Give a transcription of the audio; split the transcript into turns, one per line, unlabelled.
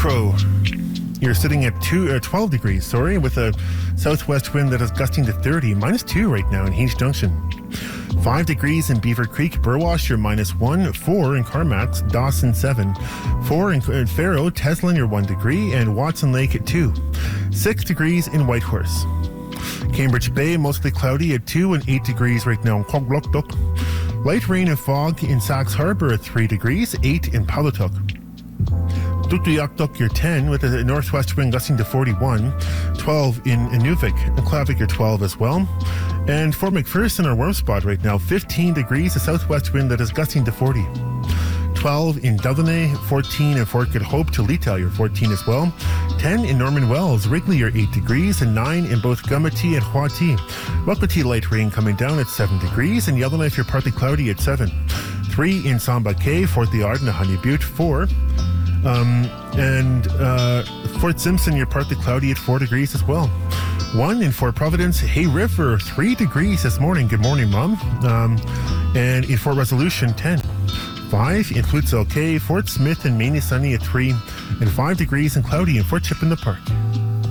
Crow, you're sitting at 12 degrees, with a southwest wind that is gusting to 30, -2 right now in Haines Junction. 5 degrees in Beaver Creek, Burwash, you're -1, 4 in Carmacks, Dawson 7, 4 in Faro, Teslin, you're 1 degree, and Watson Lake at 2. 6 degrees in Whitehorse. Cambridge Bay, mostly cloudy at 2 and 8 degrees right now in Cogloctoc. Light rain and fog in Sax Harbour at 3 degrees, 8 in Palutuk. Tuktoyaktuk, you're 10 with a northwest wind gusting to 41, 12 in Inuvik, and Klavik, you're 12 as well. And Fort McPherson, our warm spot right now, 15 degrees, a southwest wind that is gusting to 40. 12 in Duvernay, 14 in Fort Good Hope, Toledo, you're 14 as well. 10 in Norman Wells, Wrigley, you're 8 degrees, and 9 in both Gumati and Huati. Mukiltee, light rain coming down at 7 degrees, and Yellowknife, you're partly cloudy at 7. 3 in Samba Cay, Fort Liard, and Honey Butte, 4. Fort Simpson, you're partly cloudy at 4 degrees as well. 1 in Fort Providence, Hay River, 3 degrees this morning. Good morning, Mom. And in Fort Resolution, 10. 5 in Flootsail Cay, Fort Smith and Manny sunny at 3, and 5 degrees and cloudy in Fort Chip in the Park.